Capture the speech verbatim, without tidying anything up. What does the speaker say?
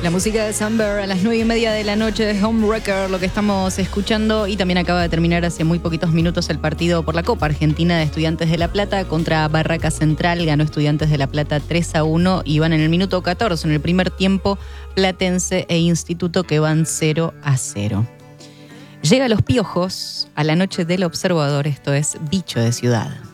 La música de Samber a las nueve y media de la noche de Homewrecker, lo que estamos escuchando. Y también acaba de terminar hace muy poquitos minutos el partido por la Copa Argentina de Estudiantes de La Plata contra Barraca Central. Ganó Estudiantes de La Plata tres a uno y van en el minuto catorce, en el primer tiempo, Platense e Instituto, que van cero a cero. Llega Los Piojos a la noche del Observador, esto es Bicho de Ciudad.